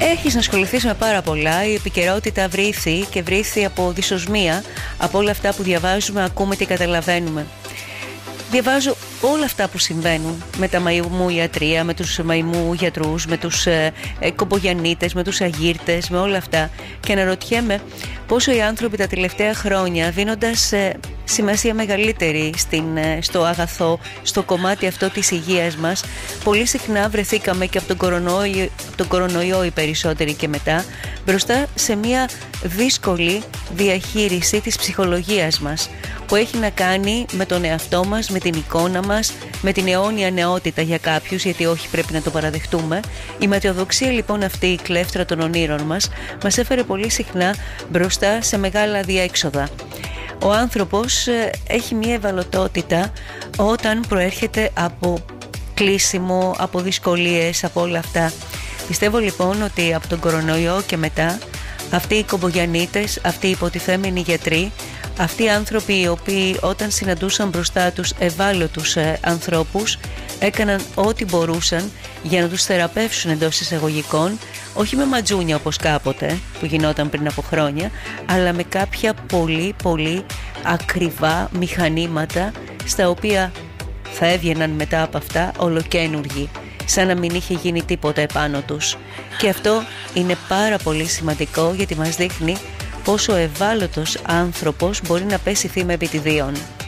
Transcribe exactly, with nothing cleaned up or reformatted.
Έχεις να ασχοληθείς με πάρα πολλά. Η επικαιρότητα βρήθη και βρήθη από δυσοσμία, από όλα αυτά που διαβάζουμε, ακούμε και καταλαβαίνουμε. Διαβάζω όλα αυτά που συμβαίνουν με τα μαϊμού ιατρία, με τους μαϊμού γιατρούς, με τους ε, ε, κομπογιαννίτες, με τους αγύρτες, με όλα αυτά, και αναρωτιέμαι πόσο οι άνθρωποι τα τελευταία χρόνια, δίνοντας ε, σημασία μεγαλύτερη στην, ε, στο αγαθό, στο κομμάτι αυτό της υγείας μας, πολύ συχνά βρεθήκαμε και από τον κορονοϊό, τον κορονοϊό οι περισσότεροι και μετά, μπροστά σε μια δύσκολη διαχείριση της ψυχολογίας μας, που έχει να κάνει με τον εαυτό μας, με την εικόνα μας, με την αιώνια νεότητα για κάποιους, γιατί όχι, πρέπει να το παραδεχτούμε. Η ματαιοδοξία λοιπόν αυτή, η κλέφτρα των ονείρων μας, μας έφερε πολύ συχνά μπροστά σε μεγάλα διέξοδα. Ο άνθρωπος έχει μια ευαλωτότητα όταν προέρχεται από κλείσιμο, από δυσκολίες, από όλα αυτά. Πιστεύω λοιπόν ότι από τον κορονοϊό και μετά, αυτοί οι κομπογιαννίτες, αυτοί οι υποτιθέμενοι γιατροί, αυτοί οι άνθρωποι οι οποίοι όταν συναντούσαν μπροστά τους ευάλωτους ε, ανθρώπους, έκαναν ό,τι μπορούσαν για να τους θεραπεύσουν εντός εισαγωγικών, όχι με ματζούνια όπως κάποτε που γινόταν πριν από χρόνια, αλλά με κάποια πολύ πολύ ακριβά μηχανήματα, στα οποία θα έβγαιναν μετά από αυτά ολοκαίνουργοι, σαν να μην είχε γίνει τίποτα επάνω τους. Και αυτό είναι πάρα πολύ σημαντικό, γιατί μας δείχνει πόσο ευάλωτος άνθρωπος μπορεί να πέσει θύμα επιτιδίων.